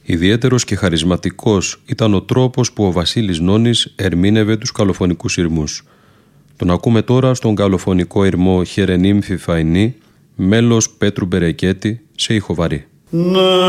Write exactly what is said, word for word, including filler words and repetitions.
Ιδιαίτερος και χαρισματικός ήταν ο τρόπος που ο Βασίλης Νόνης ερμήνευε τους καλοφωνικούς ηρμούς. Τον ακούμε τώρα στον καλοφωνικό ηρμό Χερενίμφη Φαϊνή, μέλος Πέτρου Μπερεκέτη, σε ηχοβαρή.